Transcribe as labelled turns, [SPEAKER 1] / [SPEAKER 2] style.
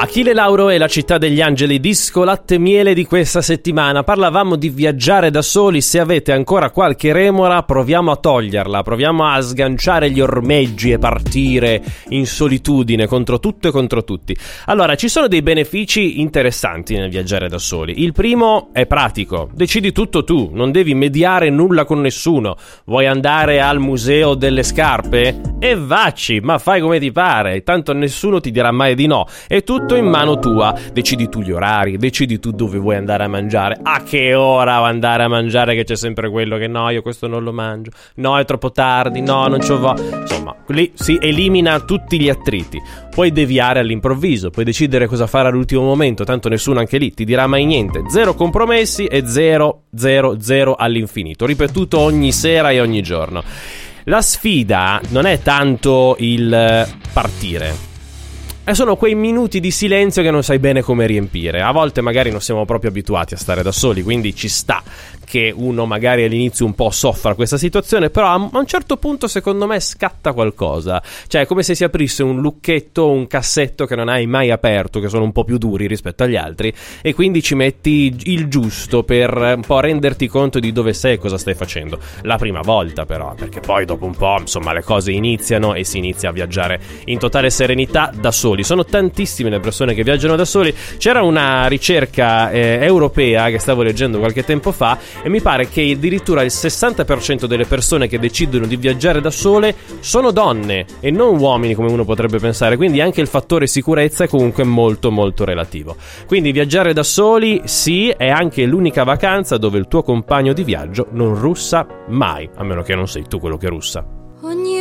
[SPEAKER 1] Achille Lauro e la città degli angeli, disco latte e miele di questa settimana. Parlavamo di viaggiare da soli. Se avete ancora qualche remora, proviamo a toglierla, proviamo a sganciare gli ormeggi e partire in solitudine contro tutto e contro tutti. Allora, ci sono dei benefici interessanti nel viaggiare da soli. Il primo è pratico, decidi tutto tu, non devi mediare nulla con nessuno. Vuoi andare al museo delle scarpe? E vacci, ma fai come ti pare, tanto nessuno ti dirà mai di no. È tutto in mano tua, decidi tu gli orari, decidi tu dove vuoi andare a mangiare, a che ora andare a mangiare, che c'è sempre quello che no, io questo non lo mangio, no è troppo tardi, no non c'ho voglia. Insomma, lì si elimina tutti gli attriti. Puoi deviare all'improvviso, puoi decidere cosa fare all'ultimo momento, tanto nessuno anche lì ti dirà mai niente. Zero compromessi e 0 all'infinito, ripetuto ogni sera e ogni giorno. La sfida non è tanto il partire, sono quei minuti di silenzio che non sai bene come riempire. A volte magari non siamo proprio abituati a stare da soli, quindi ci sta che uno magari all'inizio un po' soffra questa situazione, però a un certo punto secondo me scatta qualcosa. Cioè è come se si aprisse un lucchetto, un cassetto che non hai mai aperto, che sono un po' più duri rispetto agli altri, e quindi ci metti il giusto per un po' renderti conto di dove sei e cosa stai facendo. La prima volta però, perché poi dopo un po' insomma le cose iniziano e si inizia a viaggiare in totale serenità da soli. Sono tantissime le persone che viaggiano da soli. C'era una ricerca europea che stavo leggendo qualche tempo fa e mi pare che addirittura il 60% delle persone che decidono di viaggiare da sole sono donne e non uomini, come uno potrebbe pensare. Quindi anche il fattore sicurezza è comunque molto molto relativo. Quindi viaggiare da soli sì, è anche l'unica vacanza dove il tuo compagno di viaggio non russa mai, a meno che non sei tu quello che russa.